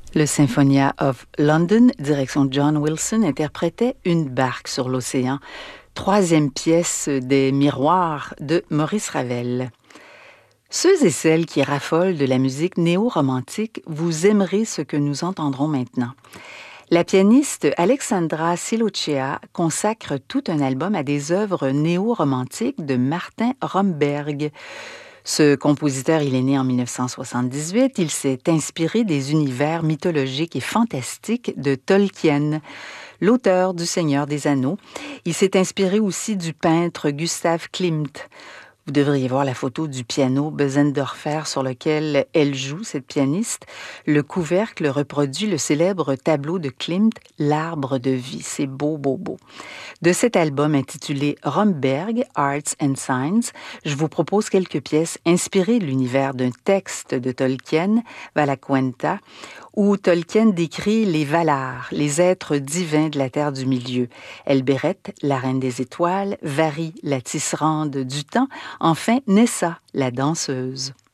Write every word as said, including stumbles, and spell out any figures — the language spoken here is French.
Le Symphonia of London, direction John Wilson, interprétait Une barque sur l'océan, troisième pièce des Miroirs de Maurice Ravel. Ceux et celles qui raffolent de la musique néo-romantique, vous aimerez ce que nous entendrons maintenant. La pianiste Alexandra Silucea consacre tout un album à des œuvres néo-romantiques de Martin Romberg. Ce compositeur, il est né en mille neuf cent soixante-dix-huit. Il s'est inspiré des univers mythologiques et fantastiques de Tolkien, l'auteur du Seigneur des Anneaux. Il s'est inspiré aussi du peintre Gustav Klimt. Vous devriez voir la photo du piano Bösendorfer sur lequel elle joue, cette pianiste. Le couvercle reproduit le célèbre tableau de Klimt, L'Arbre de vie. C'est beau, beau, beau. De cet album intitulé Romberg, Arts and Signs, je vous propose quelques pièces inspirées de l'univers d'un texte de Tolkien, Valaquenta, où Tolkien décrit les Valar, les êtres divins de la Terre du Milieu. Elbereth, la reine des étoiles, Vari, la tisserande du temps, enfin Nessa, la danseuse.